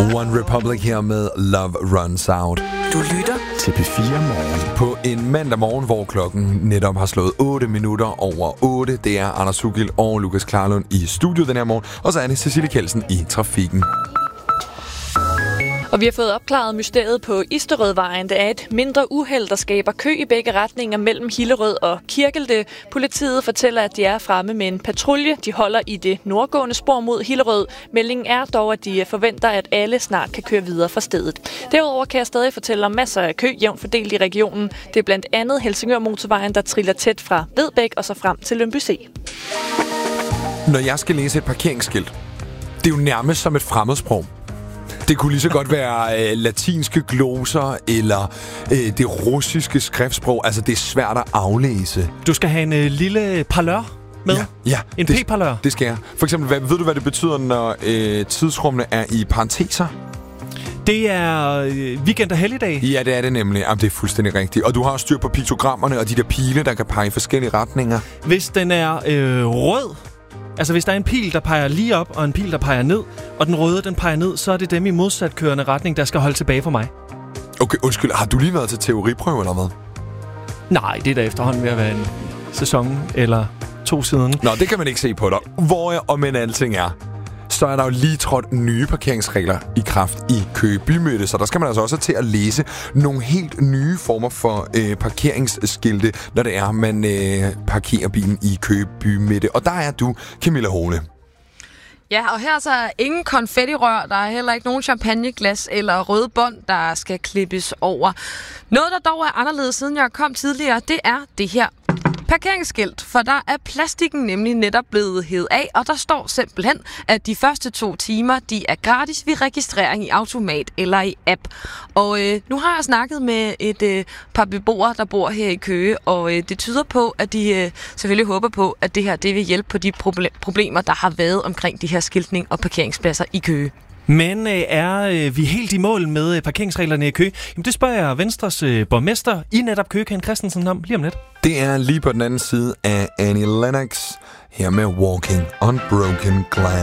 One Republic her med Love Runs Out. Du lytter til P4 Morgen. På en mandag morgen, hvor klokken netop har slået 8 minutter over 8. Det er Anders Sugil og Lukas Klarlund i studiet den her morgen. Og så er det Cecilie Kjeldsen i trafikken. Og vi har fået opklaret mysteriet på Isterødvejen. Det er et mindre uheld, der skaber kø i begge retninger mellem Hillerød og Kirkelte. Politiet fortæller, at de er fremme med en patrulje. De holder i det nordgående spor mod Hillerød. Meldingen er dog, at de forventer, at alle snart kan køre videre fra stedet. Derudover kan jeg stadig fortælle om masser af kø jævnt fordelt i regionen. Det er blandt andet Helsingør Motorvejen, der triller tæt fra Vedbæk og så frem til Lyngby C. Når jeg skal læse et parkeringsskilt, det er jo nærmest som et fremmedsprog. Det kunne lige så godt være latinske gloser eller det russiske skriftsprog. Altså, det er svært at aflæse. Du skal have en lille parlør med? Ja. En p-parlør? Det skal jeg. For eksempel, ved du, hvad det betyder, når tidsrummene er i parenteser? Det er weekend og helligdag. Ja, det er det nemlig. Jamen, det er fuldstændig rigtigt. Og du har styr på piktogrammerne og de der pile, der kan pege i forskellige retninger. Hvis den er rød, altså hvis der er en pil, der peger lige op, og en pil, der peger ned, og den røde, den peger ned, så er det dem i modsatkørende retning, der skal holde tilbage for mig. Okay, undskyld. Har du lige været til teoriprøve eller hvad? Nej, det er da efterhånden ved at være en sæson eller 2 siden. Nå, det kan man ikke se på dig. Hvor jeg om en alting er, så er der jo lige trådt nye parkeringsregler i kraft i Køge Bymidte, så der skal man altså også til at læse nogle helt nye former for parkeringsskilte, når det er, man parkerer bilen i Køge Bymidte. Og der er du, Camilla Hole. Ja, og her så er ingen konfettirør, der er heller ikke nogen champagneglas eller røde bånd, der skal klippes over. Noget, der dog er anderledes, siden jeg kom tidligere, det er det her parkeringsskilt, for der er plastikken nemlig netop blevet hevet af, og der står simpelthen, at de første 2 timer, de er gratis ved registrering i automat eller i app. Og nu har jeg snakket med et par beboere, der bor her i Køge, og det tyder på, at de selvfølgelig håber på, at det her det vil hjælpe på de problemer, der har været omkring de her skiltning og parkeringspladser i Køge. Men er vi helt i mål med parkeringsreglerne i Køge? Jamen det spørger jeg Venstres borgmester i netop Køge, Ken Christensen, om lige om lidt. Det er lige på den anden side af Annie Lennox, her med Walking on Broken Glass.